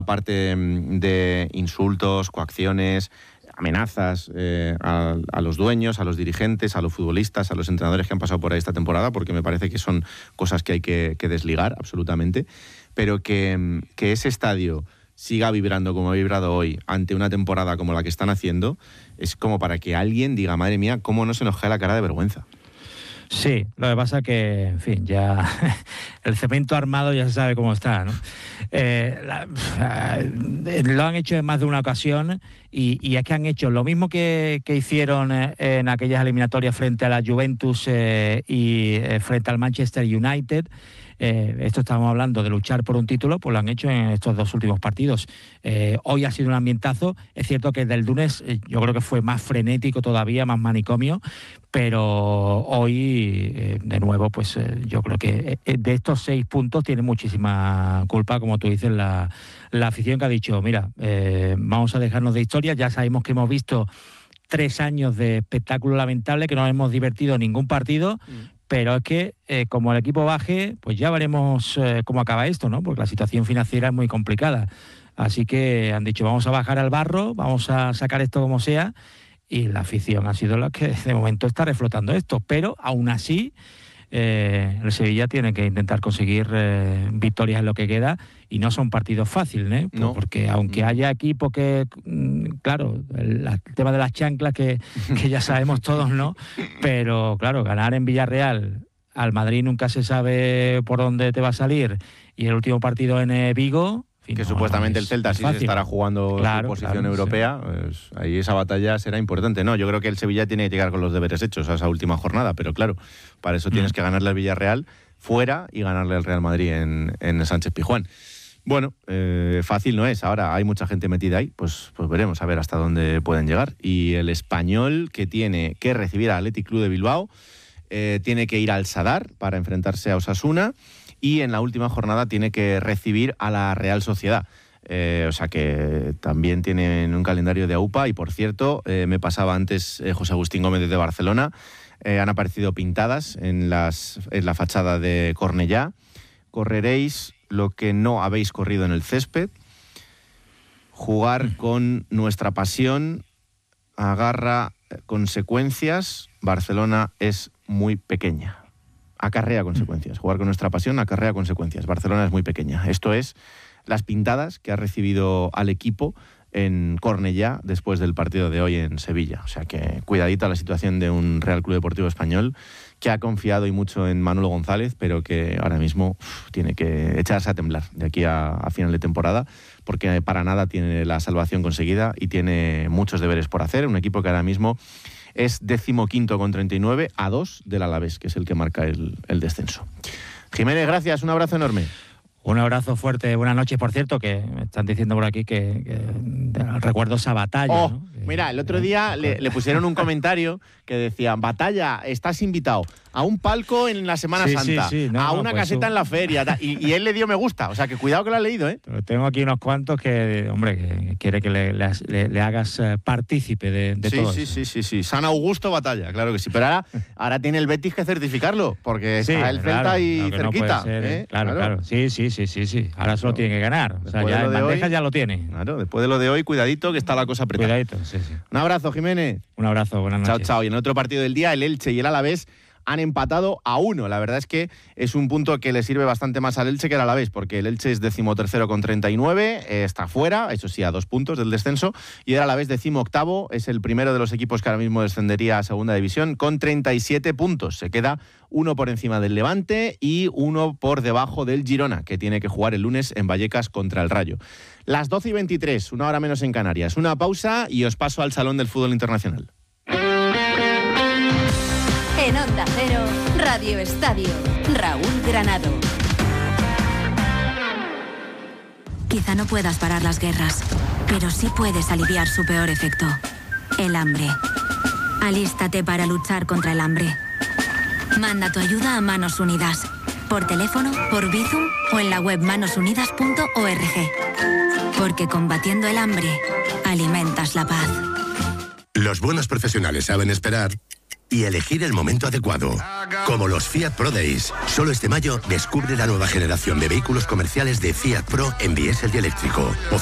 parte de insultos, coacciones, amenazas a los dueños, a los dirigentes, a los futbolistas, a los entrenadores que han pasado por ahí esta temporada, porque me parece que son cosas que hay que desligar absolutamente, pero que ese estadio siga vibrando como ha vibrado hoy ante una temporada como la que están haciendo, es como para que alguien diga, madre mía, cómo no se nos cae la cara de vergüenza. Sí, lo que pasa que, en fin, ya el cemento armado ya se sabe cómo está, ¿no? Lo han hecho en más de una ocasión y es que han hecho lo mismo que hicieron en aquellas eliminatorias frente a la Juventus y frente al Manchester United. Esto estamos hablando de luchar por un título, pues lo han hecho en estos dos últimos partidos. Hoy ha sido un ambientazo. Es cierto que el del lunes yo creo que fue más frenético todavía, más manicomio, pero hoy, de nuevo, pues yo creo que de estos 6 puntos tiene muchísima culpa, como tú dices, la afición, que ha dicho, mira, vamos a dejarnos de historia, ya sabemos que hemos visto 3 años de espectáculo lamentable, que no hemos divertido en ningún partido, pero es que como el equipo baje, pues ya veremos cómo acaba esto, ¿no? Porque la situación financiera es muy complicada. Así que han dicho, vamos a bajar al barro, vamos a sacar esto como sea, y la afición ha sido la que de momento está reflotando esto. Pero aún así, el Sevilla tiene que intentar conseguir victorias en lo que queda, y no son partidos fáciles, No. Porque aunque haya equipos que, claro, el tema de las chanclas que ya sabemos todos, ¿no? Pero claro, ganar en Villarreal al Madrid nunca se sabe por dónde te va a salir, y el último partido en Vigo, en fin, que no, supuestamente es el Celta sí se fácil. estará jugando su posición europea, sí. pues ahí esa batalla será importante. No, yo creo que el Sevilla tiene que llegar con los deberes hechos a esa última jornada, pero claro, para eso tienes que ganarle al Villarreal fuera y ganarle al Real Madrid en el Sánchez Pizjuán. Bueno, fácil no es. Ahora hay mucha gente metida ahí, pues veremos a ver hasta dónde pueden llegar. Y el Español, que tiene que recibir al Athletic Club de Bilbao, tiene que ir al Sadar para enfrentarse a Osasuna, y en la última jornada tiene que recibir a la Real Sociedad. O sea que también tienen un calendario de AUPA. Y por cierto, me pasaba antes José Agustín Gómez de Barcelona, han aparecido pintadas en la fachada de Cornellá: correréis lo que no habéis corrido en el césped, jugar con nuestra pasión agarra consecuencias, Barcelona es muy pequeña. Acarrea consecuencias. Jugar con nuestra pasión acarrea consecuencias. Barcelona es muy pequeña. Esto es las pintadas que ha recibido al equipo en Cornellá después del partido de hoy en Sevilla. O sea que cuidadito a la situación de un Real Club Deportivo Español que ha confiado y mucho en Manolo González, pero que ahora mismo tiene que echarse a temblar de aquí a final de temporada, porque para nada tiene la salvación conseguida y tiene muchos deberes por hacer. Un equipo que ahora mismo es 15º con 39, a 2 del Alavés, que es el que marca el descenso. Jiménez, gracias, un abrazo enorme. Un abrazo fuerte, buenas noches. Por cierto, que me están diciendo por aquí que recuerdo esa batalla. Oh, ¿no? Mira, el otro día le pusieron un comentario que decía: Batalla, estás invitado a un palco en la Semana Santa, a una caseta en la feria, y él le dio me gusta. O sea, que cuidado que lo has leído, ¿eh? Tengo aquí unos cuantos que, hombre, que quiere que le hagas partícipe de todo eso. Sí. San Augusto Batalla, claro que sí. Pero ahora tiene el Betis que certificarlo, porque está el Celta ahí cerquita. No ser, ¿eh? Claro. Sí. Ahora solo tiene que ganar. O sea, ya en bandeja ya lo tiene. Claro, después de lo de hoy, cuidadito que está la cosa apretada. Cuidadito, sí. Un abrazo, Jiménez. Un abrazo, buenas noches. Chao. Y en otro partido del día, el Elche y el Alavés han empatado a 1. La verdad es que es un punto que le sirve bastante más al Elche que al Alavés, porque el Elche es 13º con 39, está fuera, eso sí, a 2 puntos del descenso, y el Alavés 18º, es el primero de los equipos que ahora mismo descendería a segunda división, con 37 puntos. Se queda 1 por encima del Levante y 1 por debajo del Girona, que tiene que jugar el lunes en Vallecas contra el Rayo. Las 12:23, 1 hora menos en Canarias. Una pausa y os paso al Salón del Fútbol Internacional. En Onda Cero, Radio Estadio, Raúl Granado. Quizá no puedas parar las guerras, pero sí puedes aliviar su peor efecto, el hambre. Alístate para luchar contra el hambre. Manda tu ayuda a Manos Unidas, por teléfono, por Bizum o en la web manosunidas.org. Porque combatiendo el hambre, alimentas la paz. Los buenos profesionales saben esperar y elegir el momento adecuado. Como los Fiat Pro Days. Solo este mayo descubre la nueva generación de vehículos comerciales de Fiat Pro en diésel y eléctrico.